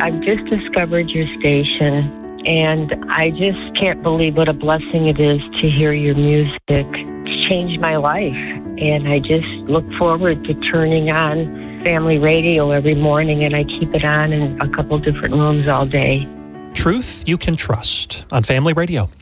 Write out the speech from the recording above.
I've just discovered your station, and I just can't believe what a blessing it is to hear your music. It's changed my life, and I just look forward to turning on family radio every morning, and I keep it on in a couple different rooms all day. Truth you can trust on Family Radio.